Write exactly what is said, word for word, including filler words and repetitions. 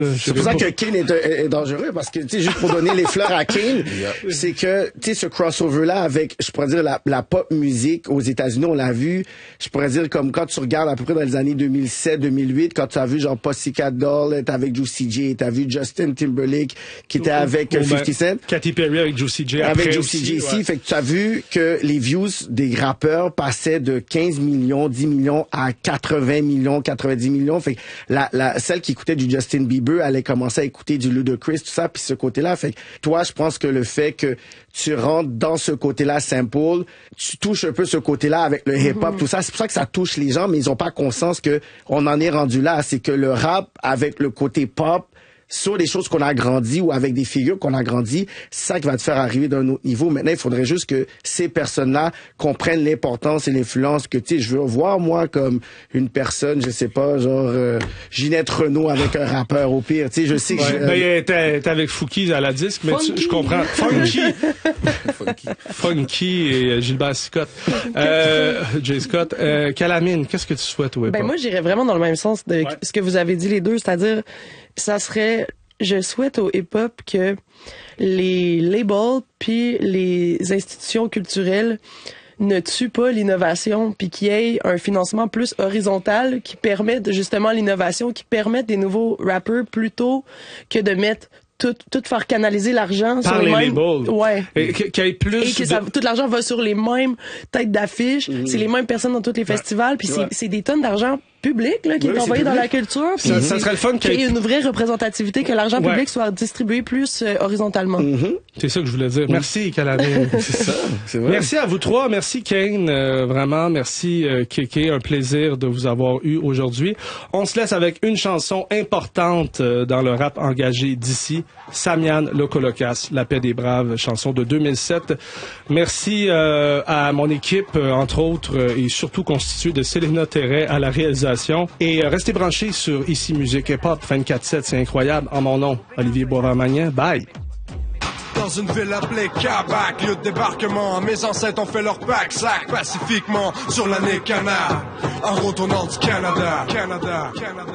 C'est pour ça que Kane est, est, est dangereux, parce que, tu sais, juste pour donner les fleurs à Kane, c'est que, tu sais, ce crossover-là avec, je pourrais dire, la, la pop musique aux États-Unis, on l'a vu, je pourrais dire, comme quand tu regardes à peu près dans les années deux mille sept, deux mille huit, quand tu as vu, genre, Pussycat Doll, t'as avec Juicy J, t'as vu Justin Timberlake, qui était avec oh, fifty ben, Cent. Katy Perry avec Juicy J. Avec Juicy J ici, ouais. Fait que tu as vu que les views des rappeurs passaient de quinze millions, dix millions à quatre-vingts millions, quatre-vingt-dix millions. Fait que la, la, celle qui écoutait du Justin Bieber allait commencer à écouter du Ludacris, tout ça, puis ce côté-là. Fait que toi, je pense que le fait que tu rentres dans ce côté-là simple, tu touches un peu ce côté-là avec le hip-hop, mm-hmm. tout ça. C'est pour ça que ça touche les gens, mais ils ont pas conscience que on en est rendu là. C'est que le rap, avec le côté pop, sur les choses qu'on a grandi ou avec des figures qu'on a grandi, c'est ça qui va te faire arriver d'un autre niveau. Maintenant, il faudrait juste que ces personnes-là comprennent l'importance et l'influence que, tu sais, je veux voir, moi, comme une personne, je sais pas, genre euh, Ginette Renault avec un rappeur, au pire. Tu sais, je sais que... Ouais, je, ben, euh, t'es, t'es avec Fouki à la disque, mais tu, je comprends. Funky! Funky. Funky et Gilbert Scott. Euh, Jay Scott. Euh, Calamine, qu'est-ce que tu souhaites au hip-hop? Ben, moi, j'irais vraiment dans le même sens de ouais. ce que vous avez dit les deux, c'est-à-dire... Ça serait, je souhaite au hip-hop que les labels puis les institutions culturelles ne tuent pas l'innovation puis qu'il y ait un financement plus horizontal qui permette justement l'innovation, qui permette des nouveaux rappers plutôt que de mettre tout, tout faire canaliser l'argent par sur les, les mêmes... labels. Ouais. Et qu'il y ait plus Et que de... ça, tout l'argent va sur les mêmes têtes d'affiche, mmh. c'est les mêmes personnes dans tous les ouais. festivals, puis ouais. c'est, c'est des tonnes d'argent public là, qui oui, est envoyé dans la culture. Puis ça, ça serait le fun qu'il y ait une vraie représentativité, que l'argent ouais. public soit distribué plus euh, horizontalement. Mm-hmm. C'est ça que je voulais dire. Mm. Merci, Calamine. C'est ça, c'est vrai. Merci à vous trois. Merci, Kane. Euh, vraiment, merci, euh, Kéké. Un plaisir de vous avoir eu aujourd'hui. On se laisse avec une chanson importante euh, dans le rap engagé d'ici. Samian Lokolocas, La paix des braves, chanson de deux mille sept. Merci euh, à mon équipe, euh, entre autres, euh, et surtout constituée de Célina Terret à la réalisation. Et euh, restez branchés sur Ici Musique Hip Hop vingt-quatre sept, c'est incroyable. En mon nom, Olivier Boisvert-Magnan. Bye! Dans une ville appelée Québec, lieu de débarquement, mes ancêtres ont fait leur pack sac pacifiquement sur l'année Canard, en route au nord du Canada. Canada. Canada.